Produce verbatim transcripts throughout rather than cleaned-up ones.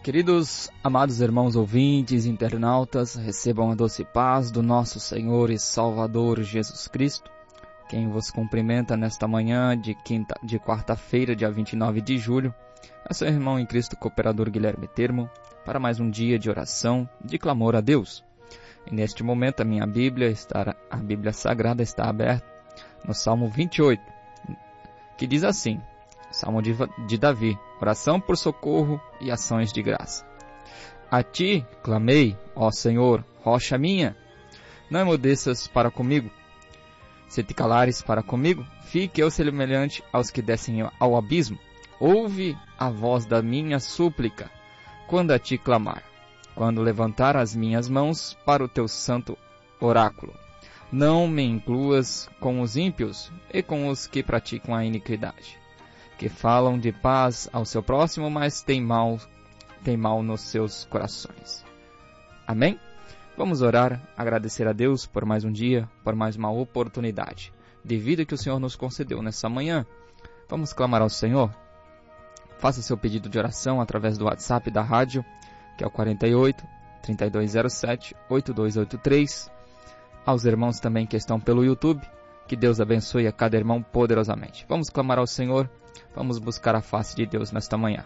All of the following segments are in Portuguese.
Queridos, amados irmãos ouvintes, internautas, recebam a doce paz do nosso Senhor e Salvador Jesus Cristo. Quem vos cumprimenta nesta manhã de, quinta, de quarta-feira, dia vinte e nove de julho, é seu irmão em Cristo, cooperador Guilherme Termo, para mais um dia de oração, de clamor a Deus. E neste momento a minha Bíblia, está, a Bíblia Sagrada está aberta no Salmo vinte e oito, que diz assim, Salmo de, de Davi, oração por socorro e ações de graça. A ti clamei, ó Senhor, rocha minha, não emudeças para comigo. Se te calares para comigo, fique eu semelhante aos que descem ao abismo. Ouve a voz da minha súplica, quando a ti clamar, quando levantar as minhas mãos para o teu santo oráculo. Não me incluas com os ímpios e com os que praticam a iniquidade, que falam de paz ao seu próximo, mas têm mal, têm mal nos seus corações. Amém? Vamos orar, agradecer a Deus por mais um dia, por mais uma oportunidade de vida que o Senhor nos concedeu nessa manhã. Vamos clamar ao Senhor? Faça seu pedido de oração através do WhatsApp da rádio, que é o quarenta e oito, trinta e dois zero sete, oitenta e dois oitenta e três. Aos irmãos também que estão pelo YouTube, que Deus abençoe a cada irmão poderosamente. Vamos clamar ao Senhor, vamos buscar a face de Deus nesta manhã.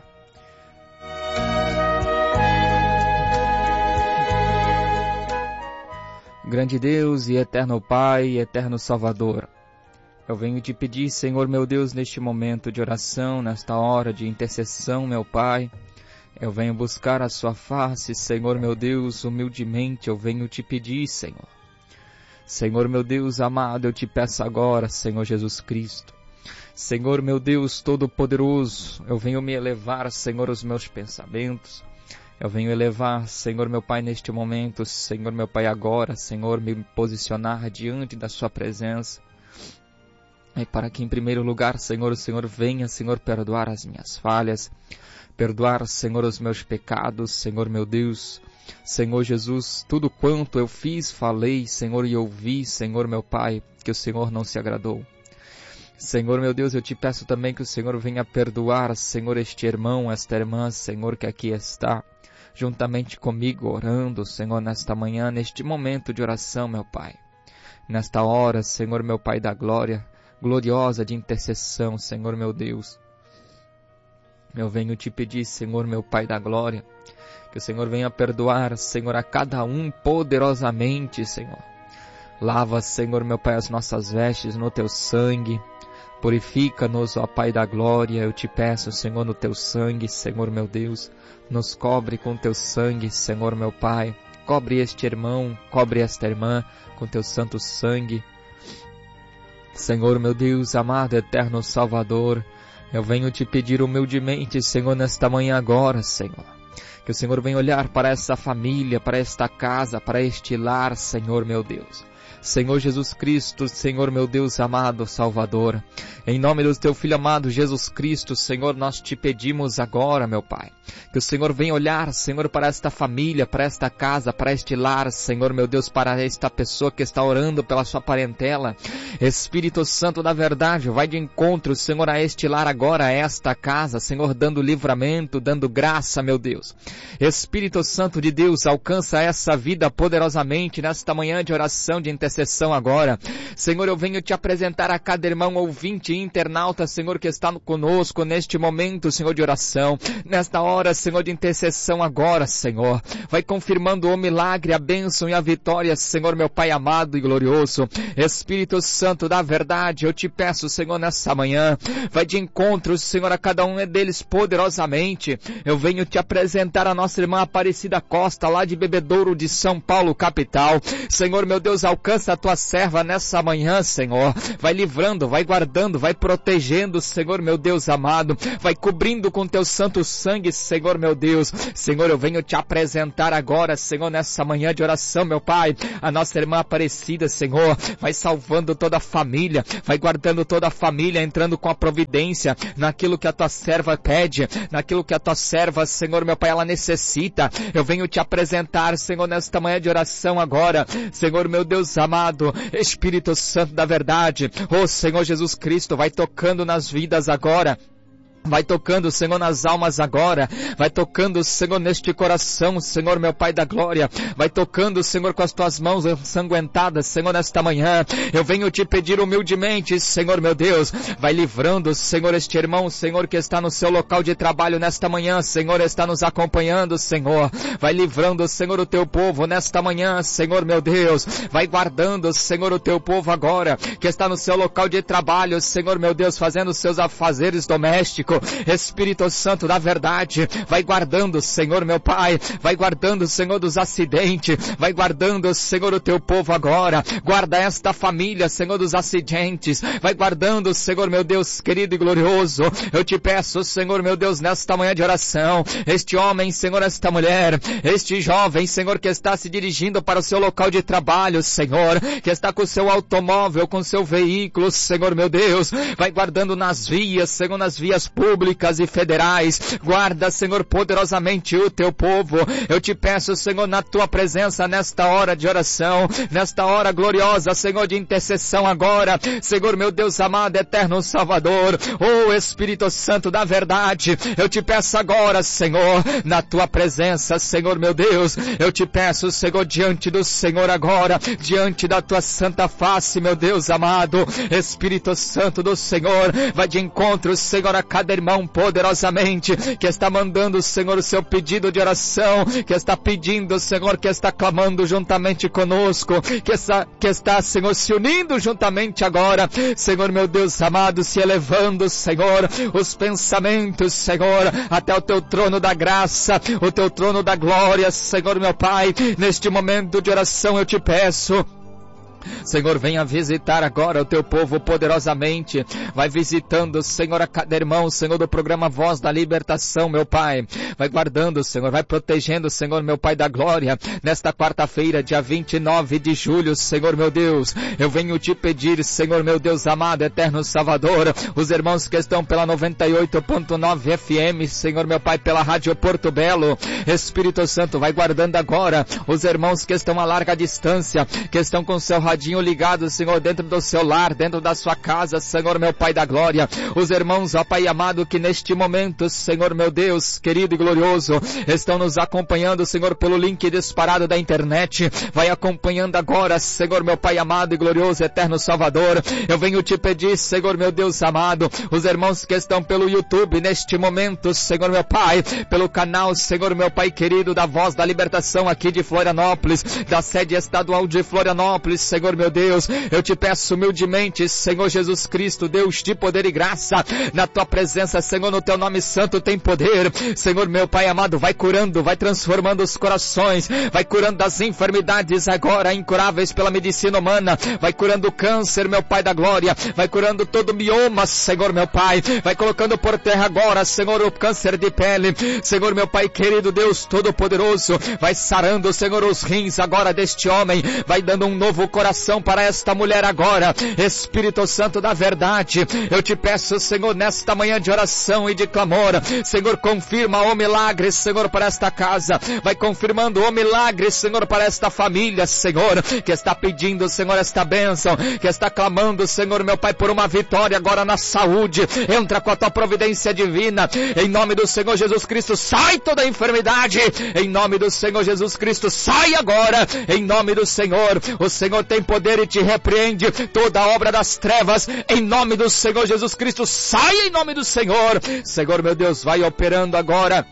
Grande Deus e eterno Pai e eterno Salvador, eu venho te pedir, Senhor meu Deus, neste momento de oração, nesta hora de intercessão, meu Pai, eu venho buscar a sua face, Senhor meu Deus, humildemente eu venho te pedir, Senhor. Senhor meu Deus amado, eu te peço agora, Senhor Jesus Cristo. Senhor meu Deus Todo-Poderoso, eu venho me elevar, Senhor, os meus pensamentos. Eu venho elevar, Senhor meu Pai, neste momento, Senhor meu Pai, agora, Senhor, me posicionar diante da sua presença. E para que em primeiro lugar, Senhor, o Senhor venha, Senhor, perdoar as minhas falhas, perdoar, Senhor, os meus pecados, Senhor meu Deus. Senhor Jesus, tudo quanto eu fiz, falei, Senhor, e ouvi, Senhor meu Pai, que o Senhor não se agradou. Senhor meu Deus, eu te peço também que o Senhor venha perdoar, Senhor, este irmão, esta irmã, Senhor, que aqui está, juntamente comigo, orando, Senhor, nesta manhã, neste momento de oração, meu Pai. Nesta hora, Senhor, meu Pai da glória, gloriosa de intercessão, Senhor meu Deus. Eu venho te pedir, Senhor, meu Pai da glória, que o Senhor venha perdoar, Senhor, a cada um poderosamente, Senhor. Lava, Senhor, meu Pai, as nossas vestes no teu sangue. Purifica-nos, ó Pai da glória, eu te peço, Senhor, no teu sangue, Senhor meu Deus. Nos cobre com teu sangue, Senhor meu Pai. Cobre este irmão, cobre esta irmã com teu santo sangue. Senhor meu Deus, amado, eterno Salvador, eu venho te pedir humildemente, Senhor, nesta manhã agora, Senhor. Que o Senhor venha olhar para essa família, para esta casa, para este lar, Senhor meu Deus. Senhor Jesus Cristo, Senhor meu Deus amado Salvador, em nome do teu Filho amado Jesus Cristo, Senhor, nós te pedimos agora, meu Pai, que o Senhor venha olhar, Senhor, para esta família, para esta casa, para este lar, Senhor meu Deus, para esta pessoa que está orando pela sua parentela. Espírito Santo da verdade, vai de encontro, Senhor, a este lar agora, a esta casa, Senhor, dando livramento, dando graça, meu Deus. Espírito Santo de Deus, alcança essa vida poderosamente nesta manhã de oração, de intercessão agora. Senhor, eu venho te apresentar a cada irmão ouvinte e internauta, Senhor, que está conosco neste momento, Senhor, de oração, nesta hora, Senhor, de intercessão agora, Senhor. Vai confirmando o milagre, a bênção e a vitória, Senhor, meu Pai amado e glorioso. Espírito Santo da verdade, eu te peço, Senhor, nessa manhã, vai de encontro, Senhor, a cada um deles poderosamente. Eu venho te apresentar a nossa irmã Aparecida Costa, lá de Bebedouro de São Paulo, capital. Senhor, meu Deus, alcança a tua serva nessa manhã, Senhor. Vai livrando, vai guardando, vai protegendo, Senhor, meu Deus amado. Vai cobrindo com teu santo sangue, Senhor, meu Deus. Senhor, eu venho te apresentar agora, Senhor, nessa manhã de oração, meu Pai, a nossa irmã Aparecida, Senhor. Vai salvando toda a família, vai guardando toda a família, entrando com a providência naquilo que a tua serva pede, naquilo que a tua serva, Senhor, meu Pai, ela necessita. Eu venho te apresentar, Senhor, nesta manhã de oração agora, Senhor, meu Deus amado, Espírito Santo da verdade, oh Senhor Jesus Cristo, vai tocando nas vidas agora. Vai tocando, Senhor, nas almas agora. Vai tocando, Senhor, neste coração, Senhor, meu Pai da glória. Vai tocando, Senhor, com as tuas mãos ensanguentadas, Senhor, nesta manhã. Eu venho te pedir humildemente, Senhor, meu Deus. Vai livrando, Senhor, este irmão, Senhor, que está no seu local de trabalho nesta manhã, Senhor, está nos acompanhando, Senhor. Vai livrando, Senhor, o teu povo nesta manhã, Senhor, meu Deus. Vai guardando, Senhor, o teu povo agora, que está no seu local de trabalho, Senhor, meu Deus, fazendo os seus afazeres domésticos. Espírito Santo da verdade, vai guardando, Senhor, meu Pai, vai guardando, Senhor, dos acidentes, vai guardando, Senhor, o teu povo agora, guarda esta família, Senhor, dos acidentes, vai guardando, Senhor, meu Deus, querido e glorioso. Eu te peço, Senhor, meu Deus, nesta manhã de oração, este homem, Senhor, esta mulher, este jovem, Senhor, que está se dirigindo para o seu local de trabalho, Senhor, que está com o seu automóvel, com o seu veículo, Senhor, meu Deus, vai guardando nas vias, Senhor, nas vias públicas, públicas e federais. Guarda, Senhor, poderosamente o teu povo. Eu te peço, Senhor, na tua presença nesta hora de oração, nesta hora gloriosa, Senhor, de intercessão agora. Senhor, meu Deus amado, eterno Salvador, oh Espírito Santo da verdade, eu te peço agora, Senhor, na tua presença, Senhor, meu Deus, eu te peço, Senhor, diante do Senhor agora, diante da tua santa face, meu Deus amado, Espírito Santo do Senhor, vai de encontro, Senhor, a cada irmão poderosamente, que está mandando, Senhor, o seu pedido de oração, que está pedindo, Senhor, que está clamando juntamente conosco, que está, que está, Senhor, se unindo juntamente agora, Senhor, meu Deus amado, se elevando, Senhor, os pensamentos, Senhor, até o teu trono da graça, o teu trono da glória, Senhor, meu Pai, neste momento de oração eu te peço, Senhor, venha visitar agora o teu povo poderosamente. Vai visitando, Senhor, a cada irmão, Senhor, do programa Voz da Libertação, meu Pai. Vai guardando, Senhor, vai protegendo, Senhor, meu Pai da glória. Nesta quarta-feira, dia vinte e nove de julho, Senhor, meu Deus, eu venho te pedir, Senhor, meu Deus amado, eterno Salvador, os irmãos que estão pela noventa e oito ponto nove F M, Senhor, meu Pai, pela Rádio Porto Belo. Espírito Santo, vai guardando agora os irmãos que estão a larga distância, que estão com seu radinho ligado, Senhor, dentro do seu lar, dentro da sua casa, Senhor, meu Pai da glória. Os irmãos, ó Pai amado, que neste momento, Senhor, meu Deus, querido e glorioso, estão nos acompanhando, Senhor, pelo link disparado da internet. Vai acompanhando agora, Senhor, meu Pai amado e glorioso, eterno Salvador. Eu venho te pedir, Senhor, meu Deus amado, os irmãos que estão pelo YouTube neste momento, Senhor, meu Pai, pelo canal, Senhor, meu Pai querido, da Voz da Libertação aqui de Florianópolis, da sede estadual de Florianópolis, Senhor, meu Deus, eu te peço humildemente, Senhor Jesus Cristo, Deus de poder e graça, na tua presença, Senhor, no teu nome santo tem poder, Senhor, meu Pai amado, vai curando, vai transformando os corações, vai curando as enfermidades agora incuráveis pela medicina humana, vai curando o câncer, meu Pai da glória, vai curando todo mioma, Senhor, meu Pai, vai colocando por terra agora, Senhor, o câncer de pele, Senhor, meu Pai querido, Deus todo-poderoso, vai sarando, Senhor, os rins agora deste homem, vai dando um novo coração para esta mulher agora, Espírito Santo da verdade, eu te peço, Senhor, nesta manhã de oração e de clamor, Senhor, confirma o milagre, Senhor, para esta casa, vai confirmando o milagre, Senhor, para esta família, Senhor, que está pedindo, Senhor, esta bênção, que está clamando, Senhor, meu Pai, por uma vitória agora na saúde, entra com a tua providência divina, em nome do Senhor Jesus Cristo, sai toda a enfermidade, em nome do Senhor Jesus Cristo, sai agora, em nome do Senhor, o Senhor tem poder e te repreende toda a obra das trevas, em nome do Senhor Jesus Cristo, sai em nome do Senhor, Senhor meu Deus, vai operando agora,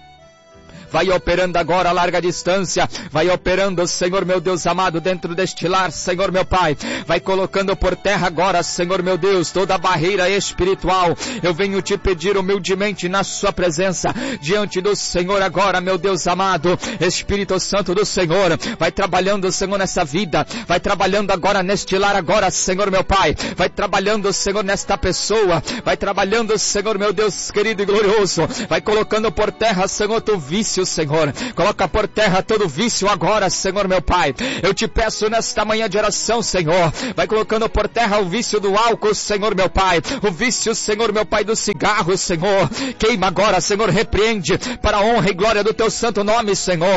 vai operando agora a larga distância, vai operando, Senhor meu Deus amado, dentro deste lar, Senhor meu Pai, vai colocando por terra agora, Senhor meu Deus, toda a barreira espiritual, eu venho te pedir humildemente na sua presença, diante do Senhor agora, meu Deus amado, Espírito Santo do Senhor, vai trabalhando, Senhor, nessa vida, vai trabalhando agora neste lar agora, Senhor meu Pai, vai trabalhando, Senhor, nesta pessoa, vai trabalhando, Senhor meu Deus querido e glorioso, vai colocando por terra, Senhor, teu vício, Senhor, coloca por terra todo vício agora, Senhor meu Pai, eu te peço nesta manhã de oração, Senhor, vai colocando por terra o vício do álcool, Senhor meu Pai, o vício, Senhor meu Pai, do cigarro, Senhor, queima agora, Senhor, repreende, para a honra e glória do teu santo nome, Senhor,